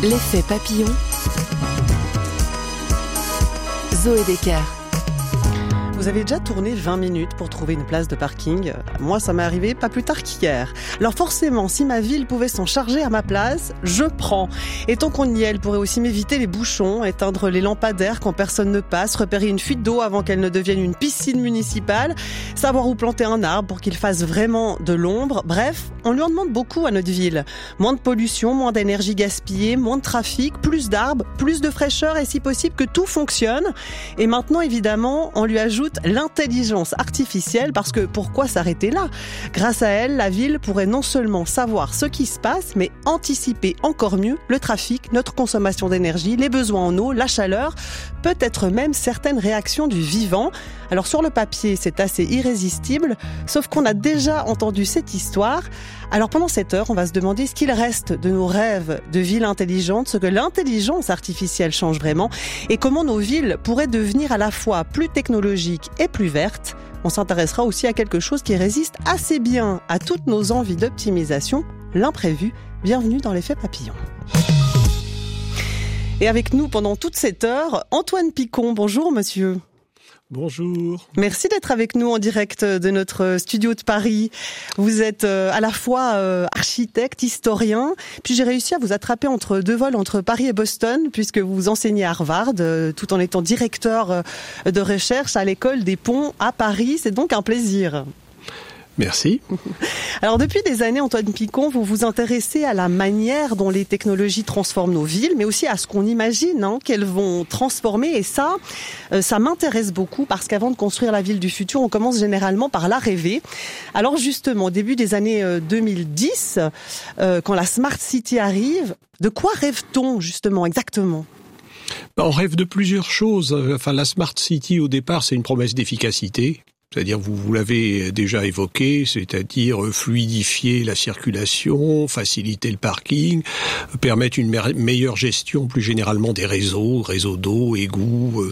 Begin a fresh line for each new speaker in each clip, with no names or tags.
L'effet papillon. Zoé Decker.
Vous avez déjà tourné 20 minutes pour trouver une place de parking. Moi, ça m'est arrivé pas plus tard qu'hier. Alors forcément, si ma ville pouvait s'en charger à ma place, je prends. Et tant qu'on y est, elle pourrait aussi m'éviter les bouchons, éteindre les lampadaires quand personne ne passe, repérer une fuite d'eau avant qu'elle ne devienne une piscine municipale, savoir où planter un arbre pour qu'il fasse vraiment de l'ombre. Bref, on lui en demande beaucoup à notre ville. Moins de pollution, moins d'énergie gaspillée, moins de trafic, plus d'arbres, plus de fraîcheur et si possible que tout fonctionne. Et maintenant, évidemment, on lui ajoute l'intelligence artificielle parce que pourquoi s'arrêter là ? Grâce à elle, la ville pourrait non seulement savoir ce qui se passe, mais anticiper encore mieux le trafic, notre consommation d'énergie, les besoins en eau, la chaleur, peut-être même certaines réactions du vivant. Alors sur le papier, c'est assez irrésistible, sauf qu'on a déjà entendu cette histoire. Alors pendant cette heure, on va se demander ce qu'il reste de nos rêves de villes intelligentes, ce que l'intelligence artificielle change vraiment et comment nos villes pourraient devenir à la fois plus technologiques et plus vertes. On s'intéressera aussi à quelque chose qui résiste assez bien à toutes nos envies d'optimisation, l'imprévu. Bienvenue dans l'effet papillon. Et avec nous pendant toute cette heure, Antoine Picon. Bonjour monsieur.
Bonjour.
Merci d'être avec nous en direct de notre studio de Paris. Vous êtes à la fois architecte, historien, puis j'ai réussi à vous attraper entre deux vols entre Paris et Boston, puisque vous enseignez à Harvard, tout en étant directeur de recherche à l'école des ponts à Paris. C'est donc un plaisir.
Merci.
Alors depuis des années, Antoine Picon, vous vous intéressez à la manière dont les technologies transforment nos villes, mais aussi à ce qu'on imagine qu'elles vont transformer. Et ça m'intéresse beaucoup parce qu'avant de construire la ville du futur, on commence généralement par la rêver. Alors justement, au début des années 2010, quand la Smart City arrive, de quoi rêve-t-on justement exactement ?
On rêve de plusieurs choses. Enfin, la Smart City, au départ, c'est une promesse d'efficacité. C'est-à-dire, vous l'avez déjà évoqué, c'est-à-dire fluidifier la circulation, faciliter le parking, permettre une meilleure gestion plus généralement des réseaux d'eau, égouts,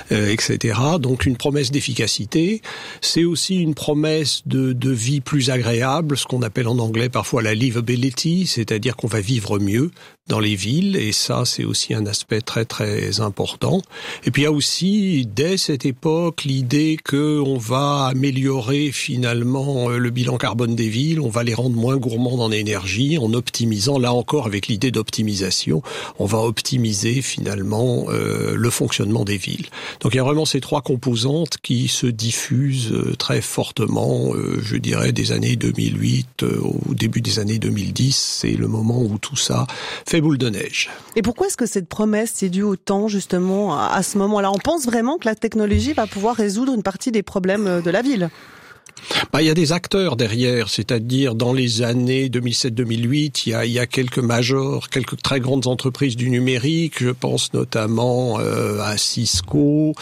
etc. Donc une promesse d'efficacité. C'est aussi une promesse de vie plus agréable, ce qu'on appelle en anglais parfois la livability, c'est-à-dire qu'on va vivre mieux dans les villes, et ça, c'est aussi un aspect très très important. Et puis il y a aussi, dès cette époque, l'idée qu'on va améliorer finalement le bilan carbone des villes, on va les rendre moins gourmandes en énergie, en optimisant, là encore avec l'idée d'optimisation, on va optimiser finalement le fonctionnement des villes. Donc il y a vraiment ces trois composantes qui se diffusent très fortement, je dirais, des années 2008 au début des années 2010, c'est le moment où tout ça fait boule de neige.
Et pourquoi est-ce que cette promesse séduit autant justement à ce moment-là ? On pense vraiment que la technologie va pouvoir résoudre une partie des problèmes de la ville ?
Il y a des acteurs derrière, c'est-à-dire dans les années 2007-2008, il y a quelques majors, quelques très grandes entreprises du numérique, je pense notamment à Cisco,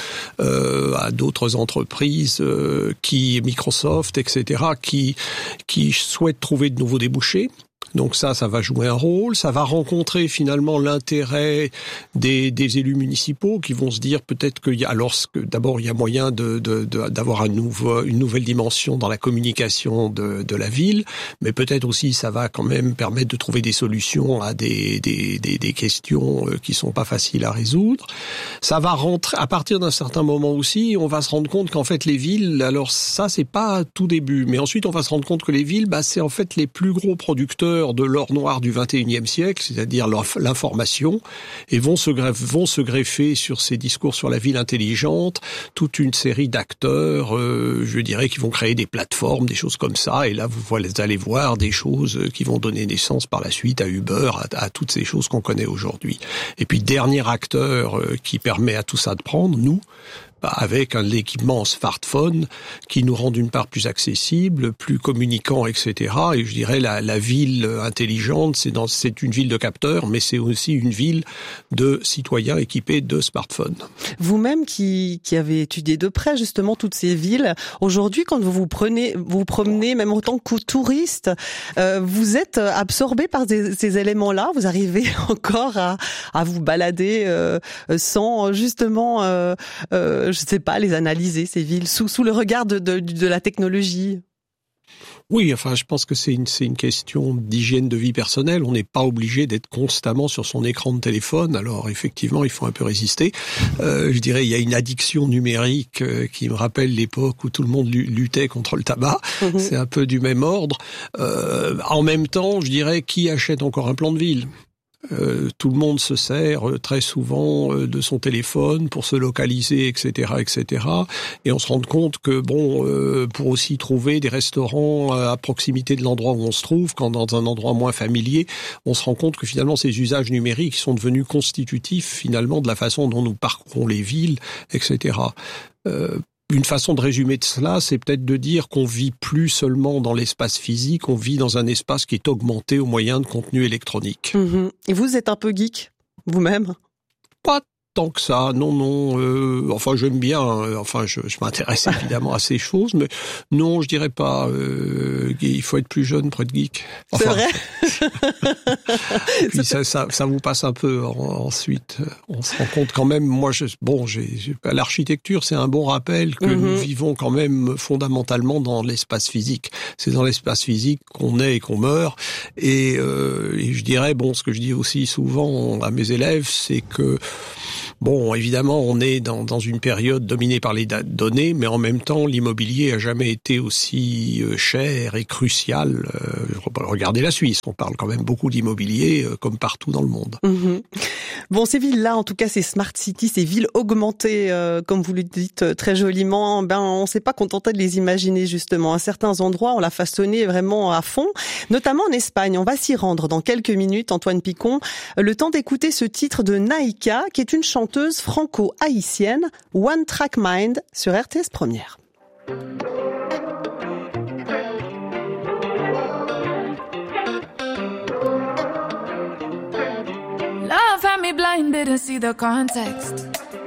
à d'autres entreprises Microsoft, etc., qui souhaitent trouver de nouveaux débouchés. Donc ça va jouer un rôle. Ça va rencontrer finalement l'intérêt des élus municipaux qui vont se dire peut-être d'abord il y a moyen d'avoir une nouvelle dimension dans la communication de la ville, mais peut-être aussi ça va quand même permettre de trouver des solutions à des questions qui sont pas faciles à résoudre. Ça va rentrer à partir d'un certain moment aussi. On va se rendre compte qu'en fait les villes, alors ça c'est pas tout début, mais ensuite on va se rendre compte que les villes, c'est en fait les plus gros producteurs de l'or noir du XXIe siècle, c'est-à-dire l'information, et vont se greffer sur ces discours sur la ville intelligente, toute une série d'acteurs, je dirais, qui vont créer des plateformes, des choses comme ça, et là vous allez voir des choses qui vont donner naissance par la suite à Uber, à toutes ces choses qu'on connaît aujourd'hui. Et puis dernier acteur qui permet à tout ça de prendre, nous, avec l'équipement smartphone qui nous rend d'une part plus accessible, plus communicant, etc. Et je dirais la ville intelligente, c'est une ville de capteurs, mais c'est aussi une ville de citoyens équipés de smartphones.
Vous-même qui avez étudié de près justement toutes ces villes, aujourd'hui quand vous promenez même en tant que touriste, vous êtes absorbé par ces éléments-là, vous arrivez encore à vous balader sans justement je sais pas, les analyser, ces villes, sous le regard de la technologie?
Oui, enfin, je pense que c'est une question d'hygiène de vie personnelle. On n'est pas obligé d'être constamment sur son écran de téléphone. Alors, effectivement, il faut un peu résister. Je dirais, il y a une addiction numérique qui me rappelle l'époque où tout le monde luttait contre le tabac. Mmh. C'est un peu du même ordre. En même temps, je dirais, qui achète encore un plan de ville ? Tout le monde se sert très souvent de son téléphone pour se localiser, etc., etc. Et on se rend compte que pour aussi trouver des restaurants à proximité de l'endroit où on se trouve, quand dans un endroit moins familier, on se rend compte que finalement ces usages numériques sont devenus constitutifs finalement de la façon dont nous parcourons les villes, etc. Une façon de résumer de cela, c'est peut-être de dire qu'on vit plus seulement dans l'espace physique, on vit dans un espace qui est augmenté au moyen de contenus électroniques.
Mmh. Et vous êtes un peu geek, vous-même ?
Pas tant que ça, non. Enfin, j'aime bien. Je m'intéresse évidemment à ces choses, mais non, je dirais pas. Il faut être plus jeune pour être geek.
Enfin, c'est vrai.
Puis ça vous passe un peu. Ensuite, on se rend compte quand même. Moi, l'architecture, c'est un bon rappel que nous vivons quand même fondamentalement dans l'espace physique. C'est dans l'espace physique qu'on est et qu'on meurt. Et je dirais, ce que je dis aussi souvent à mes élèves, c'est que évidemment, on est dans une période dominée par les données, mais en même temps, l'immobilier a jamais été aussi cher et crucial. Regardez la Suisse, on parle quand même beaucoup d'immobilier, comme partout dans le monde.
Bon, ces villes-là, en tout cas, ces smart cities, ces villes augmentées, comme vous le dites très joliment, on s'est pas contenté de les imaginer, justement. À certains endroits, on l'a façonné vraiment à fond, notamment en Espagne. On va s'y rendre dans quelques minutes, Antoine Picon. Le temps d'écouter ce titre de Naïka, qui est une chanteuse franco-haïtienne, One Track Mind, sur RTS Première.
Love had me blind, didn't see the context.